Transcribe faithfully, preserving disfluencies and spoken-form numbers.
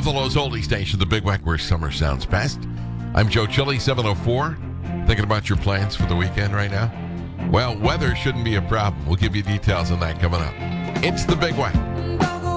Buffalo's oldie station, the Big Wack, where summer sounds best. I'm Joe Chili, seven oh four. Thinking about your plans for the weekend right now? Well, weather shouldn't be a problem. We'll give you details on that coming up. It's the Big Wack.